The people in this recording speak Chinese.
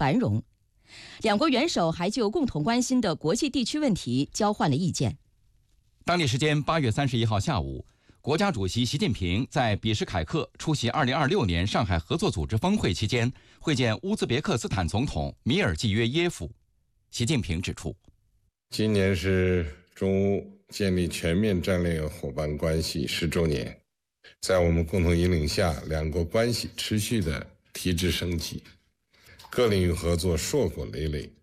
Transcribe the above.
繁荣。两国元首还就共同关心的国际地区问题交换了意见。 当地时间8月31号下午，国家主席习近平在比什凯克出席2026年上海合作组织峰会期间，会见乌兹别克斯坦总统米尔济约耶夫。习近平指出， 今年是中乌建立全面战略伙伴关系10周年，在我们共同引领下，两国关系持续的提质升级，各领域合作硕果累累，